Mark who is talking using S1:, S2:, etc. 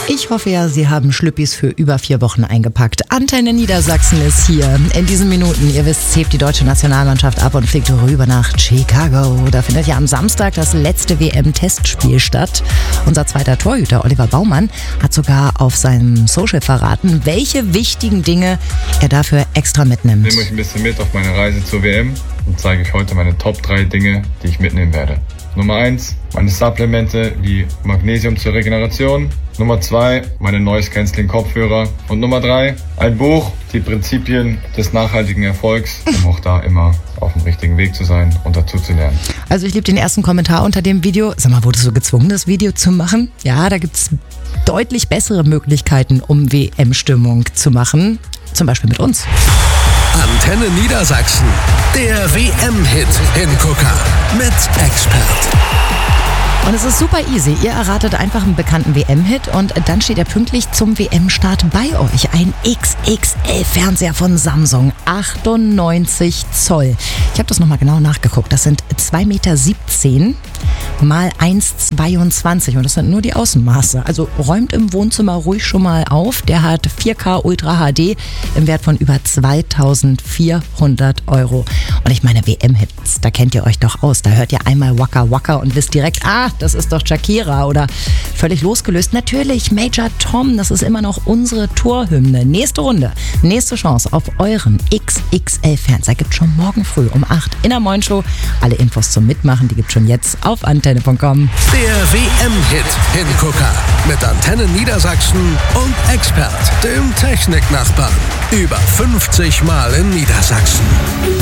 S1: Ich hoffe ja, Sie haben Schlüppis für über 4 Wochen eingepackt. Antenne Niedersachsen ist hier. In diesen Minuten, ihr wisst, hebt die deutsche Nationalmannschaft ab und fliegt rüber nach Chicago. Da findet ja am Samstag das letzte WM-Testspiel statt. Unser zweiter Torhüter, Oliver Baumann, hat sogar auf seinem Social verraten, welche wichtigen Dinge er dafür extra mitnimmt.
S2: Ich nehme euch ein bisschen mit auf meine Reise zur WM und zeige euch heute meine Top 3 Dinge, die ich mitnehmen werde. Nummer 1, meine Supplemente wie Magnesium zur Regeneration. Nummer 2, meine Noise Cancelling Kopfhörer. Und Nummer 3, ein Buch, die Prinzipien des nachhaltigen Erfolgs, um auch da immer auf dem richtigen Weg zu sein und dazu zu lernen.
S1: Also ich liebe den ersten Kommentar unter dem Video. Sag mal, wurdest du gezwungen, das Video zu machen? Ja, da gibt es deutlich bessere Möglichkeiten, um WM-Stimmung zu machen. Zum Beispiel mit uns.
S3: Antenne Niedersachsen, der WM-Hit-Hingucker mit Expert.
S1: Und es ist super easy. Ihr erratet einfach einen bekannten WM-Hit und dann steht er pünktlich zum WM-Start bei euch. Ein XXL-Fernseher von Samsung, 98 Zoll. Ich habe das nochmal genau nachgeguckt. Das sind 2,17 Meter mal 1,22 und das sind nur die Außenmaße. Also räumt im Wohnzimmer ruhig schon mal auf. Der hat 4K Ultra HD im Wert von über 2.400 Euro. Und ich meine, WM-Hits, da kennt ihr euch doch aus. Da hört ihr einmal Waka Waka und wisst direkt, das ist doch Shakira. Oder völlig losgelöst, natürlich Major Tom, das ist immer noch unsere Torhymne. Nächste Runde, nächste Chance auf euren XXL-Fernseher gibt's schon morgen früh um 8 in der Moin Show. Alle Infos zum Mitmachen, die gibt's schon jetzt auf antenne.com.
S3: Der WM-Hit-Hingucker mit Antenne Niedersachsen und Expert, dem Techniknachbarn. Über 50 Mal in Niedersachsen.